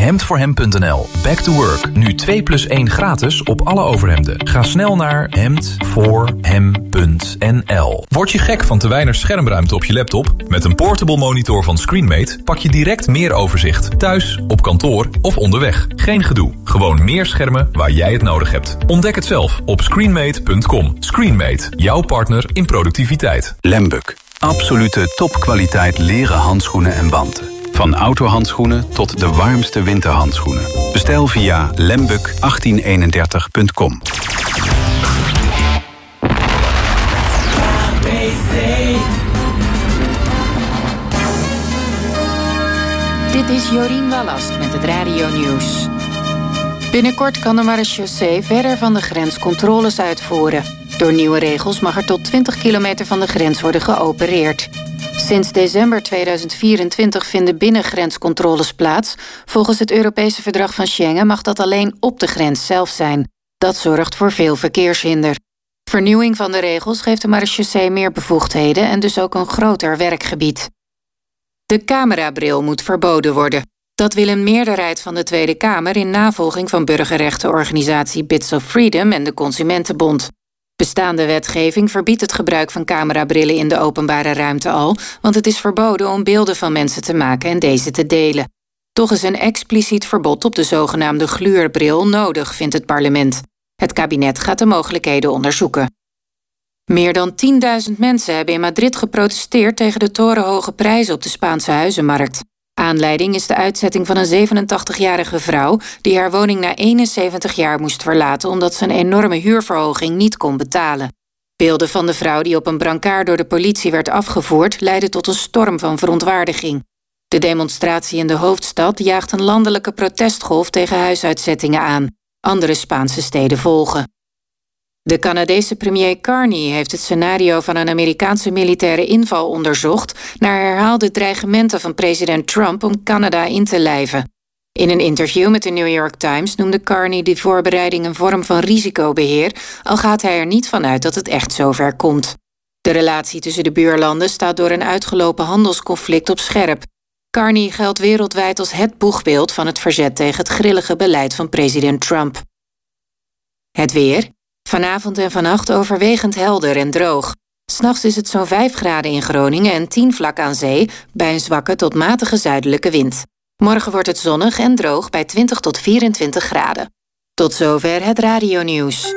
hemdvoorhem.nl. Back to work. Nu 2+1 gratis op alle overhemden. Ga snel naar hemdvoorhem.nl. Word je gek van te weinig schermruimte op je laptop? Met een portable monitor van Screenmate pak je direct meer overzicht. Thuis, op kantoor of onderweg. Geen gedoe. Gewoon meer schermen waar jij het nodig hebt. Ontdek het zelf op screenmate.com. Screenmate, jouw partner in productiviteit. Lembuk. Absolute topkwaliteit leren handschoenen en wanten. Van autohandschoenen tot de warmste winterhandschoenen. Bestel via lembuk1831.com. Dit is Jorien Wallast met het Radio Nieuws. Binnenkort kan de marechaussee verder van de grens controles uitvoeren. Door nieuwe regels mag er tot 20 kilometer van de grens worden geopereerd. Sinds december 2024 vinden binnengrenscontroles plaats. Volgens het Europese verdrag van Schengen mag dat alleen op de grens zelf zijn. Dat zorgt voor veel verkeershinder. Vernieuwing van de regels geeft de marechaussee meer bevoegdheden en dus ook een groter werkgebied. De camerabril moet verboden worden. Dat wil een meerderheid van de Tweede Kamer in navolging van burgerrechtenorganisatie Bits of Freedom en de Consumentenbond. Bestaande wetgeving verbiedt het gebruik van camerabrillen in de openbare ruimte al, want het is verboden om beelden van mensen te maken en deze te delen. Toch is een expliciet verbod op de zogenaamde gluurbril nodig, vindt het parlement. Het kabinet gaat de mogelijkheden onderzoeken. Meer dan 10.000 mensen hebben in Madrid geprotesteerd tegen de torenhoge prijzen op de Spaanse huizenmarkt. Aanleiding is de uitzetting van een 87-jarige vrouw die haar woning na 71 jaar moest verlaten omdat ze een enorme huurverhoging niet kon betalen. Beelden van de vrouw die op een brancard door de politie werd afgevoerd leidden tot een storm van verontwaardiging. De demonstratie in de hoofdstad jaagt een landelijke protestgolf tegen huisuitzettingen aan. Andere Spaanse steden volgen. De Canadese premier Carney heeft het scenario van een Amerikaanse militaire inval onderzocht naar herhaalde dreigementen van president Trump om Canada in te lijven. In een interview met de New York Times noemde Carney die voorbereiding een vorm van risicobeheer, al gaat hij er niet van uit dat het echt zover komt. De relatie tussen de buurlanden staat door een uitgelopen handelsconflict op scherp. Carney geldt wereldwijd als het boegbeeld van het verzet tegen het grillige beleid van president Trump. Het weer. Vanavond en vannacht overwegend helder en droog. 's Nachts is het zo'n 5 graden in Groningen en 10 vlak aan zee, bij een zwakke tot matige zuidelijke wind. Morgen wordt het zonnig en droog bij 20 tot 24 graden. Tot zover het radionieuws.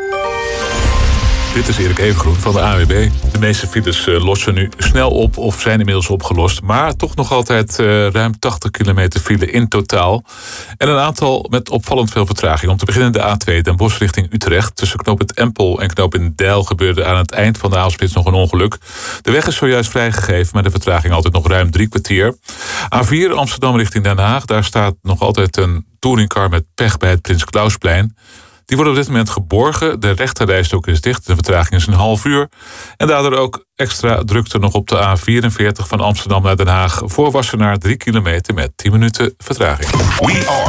Dit is Erik Evengroen van de ANWB. De meeste files lossen nu snel op of zijn inmiddels opgelost. Maar toch nog altijd ruim 80 kilometer file in totaal. En een aantal met opvallend veel vertraging. Om te beginnen de A2 Den Bosch richting Utrecht. Tussen knooppunt Empel en knooppunt Deil gebeurde aan het eind van de avondspits nog een ongeluk. De weg is zojuist vrijgegeven, maar de vertraging altijd nog ruim 3 kwartier. A4 Amsterdam richting Den Haag. Daar staat nog altijd een touringcar met pech bij het Prins Klausplein. Die worden op dit moment geborgen. De rechterrijstrook is dicht. De vertraging is een half uur. En daardoor ook extra drukte nog op de A44 van Amsterdam naar Den Haag. Voor Wassenaar 3 kilometer met 10 minuten vertraging.